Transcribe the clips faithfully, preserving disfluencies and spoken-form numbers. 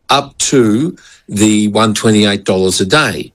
up to the one hundred twenty-eight dollars a day.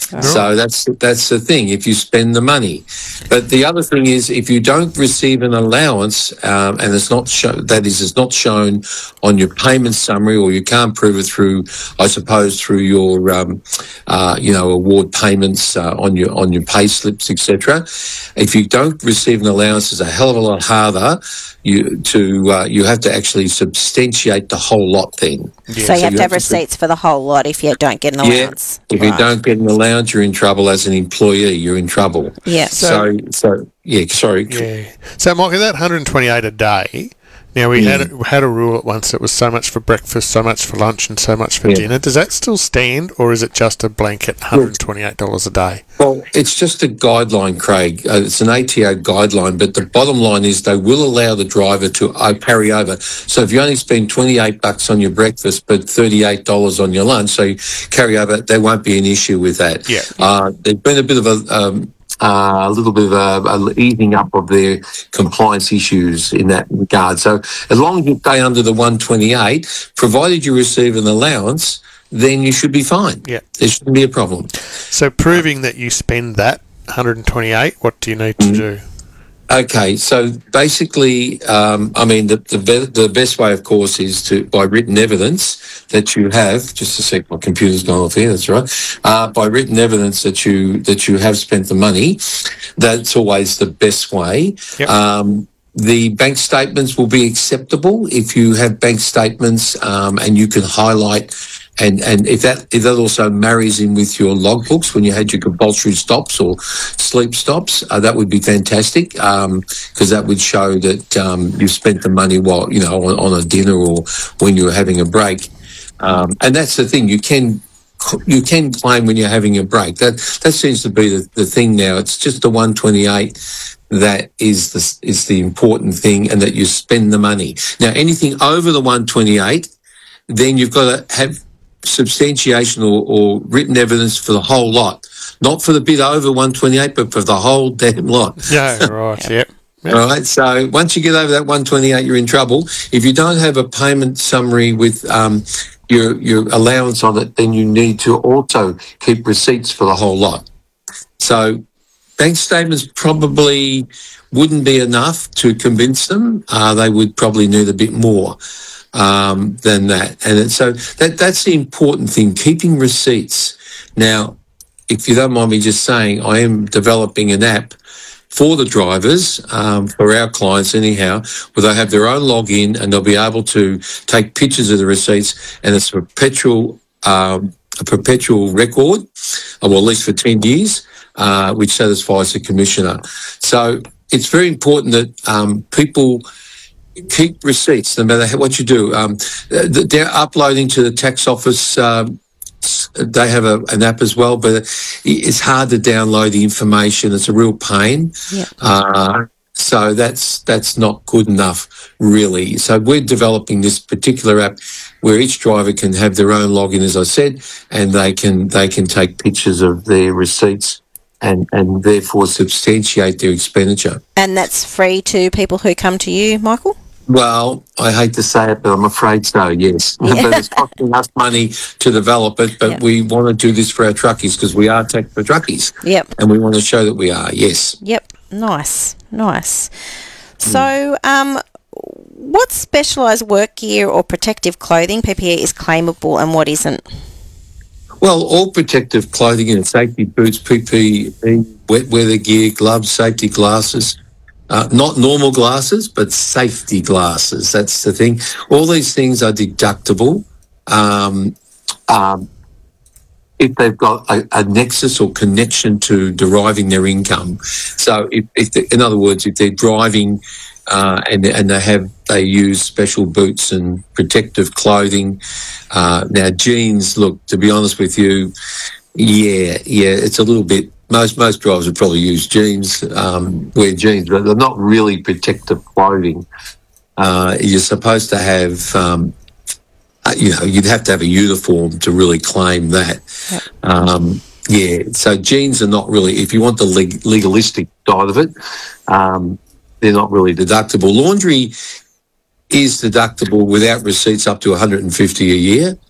So that's that's the thing, if you spend the money. But the other thing is, if you don't receive an allowance, um, and it's not show, that is, it's not shown on your payment summary, or you can't prove it through, I suppose, through your, um, uh, you know, award payments uh, on your on your pay slips, et cetera. If you don't receive an allowance, it's a hell of a lot harder. You to uh, you have to actually substantiate the whole lot then. Yeah. So you so have you to have, have receipts to, for the whole lot if you don't get an allowance. Yeah, if right. you don't get an allowance, you're in trouble as an employee. You're in trouble. Yeah. So, so, so yeah, sorry. Yeah. So, Michael, that one hundred twenty-eight a day. Now, we yeah. had a, had a rule at once that was so much for breakfast, so much for lunch, and so much for yeah. dinner. Does that still stand, or is it just a blanket one hundred twenty-eight dollars a day? Well, it's just a guideline, Craig. Uh, it's an A T O guideline, but the bottom line is they will allow the driver to uh, carry over. So if you only spend twenty-eight bucks on your breakfast but thirty-eight dollars on your lunch, so you carry over, there won't be an issue with that. Yeah. Uh, there's been a bit of a... Um, Uh, a little bit of a, a easing up of their compliance issues in that regard. So as long as you stay under the one twenty-eight, provided you receive an allowance, then you should be fine. Yeah. There shouldn't be a problem. So proving that you spend that one hundred twenty-eight, what do you need to mm. do? Okay, so basically, um, I mean, the, the be- the best way, of course, is to by written evidence that you have. Just a sec, my computer's gone off here. That's right. Uh, by written evidence that you that you have spent the money, that's always the best way. Yep. Um, the bank statements will be acceptable if you have bank statements, um, and you can highlight. And and if that if that also marries in with your logbooks when you had your compulsory stops or sleep stops, uh, that would be fantastic, because um, that would show that um, you spent the money while you know on, on a dinner or when you were having a break. Um, and that's the thing, you can you can claim when you're having a break. That that seems to be the, the thing now. It's just the one twenty-eight that is the is the important thing, and that you spend the money. Now anything over the one twenty-eight, then you've got to have substantiation or, or written evidence for the whole lot, not for the bit over one twenty-eight, but for the whole damn lot. Yeah, right. Yep. Yep. All right. So once you get over that one twenty-eight, you're in trouble. If you don't have a payment summary with um, your your allowance on it, then you need to also keep receipts for the whole lot. So bank statements probably wouldn't be enough to convince them. Uh, they would probably need a bit more. Um, than that. And it, so that that's the important thing, keeping receipts. Now, if you don't mind me just saying, I am developing an app for the drivers, um, for our clients anyhow, where they have their own login and they'll be able to take pictures of the receipts, and it's a perpetual, um, a perpetual record, or well, at least for ten years, uh, which satisfies the commissioner. So it's very important that um, people keep receipts, no matter what you do. Um, they're uploading to the tax office. Um, they have a, an app as well, but it's hard to download the information. It's a real pain. Yeah. Uh, so that's that's not good enough, really. So we're developing this particular app where each driver can have their own login, as I said, and they can they can take pictures of their receipts and, and therefore substantiate their expenditure. And that's free to people who come to you, Michael? Well, I hate to say it, but I'm afraid so, yes. Yeah. But it's costing us money to develop it, but yep. we want to do this for our truckies because we are tech for truckies. Yep. And we want to show that we are, yes. Yep. Nice. Nice. So, um, what specialised work gear or protective clothing, P P E, is claimable and what isn't? Well, all protective clothing and safety boots, P P E, wet weather gear, gloves, safety glasses, uh, not normal glasses, but safety glasses. That's the thing. All these things are deductible um, um, if they've got a, a nexus or connection to deriving their income. So, if, if they, in other words, if they're driving uh, and, and they have they use special boots and protective clothing. Uh, now, jeans, look, to be honest with you, yeah, yeah, it's a little bit. Most most drivers would probably use jeans, um, wear jeans, but they're not really protective clothing. Uh, you're supposed to have, um, uh, you know, you'd have to have a uniform to really claim that. Yep. Um, yeah, so jeans are not really, if you want the leg- legalistic side of it, um, they're not really deductible. Laundry is deductible without receipts up to one hundred fifty dollars a year.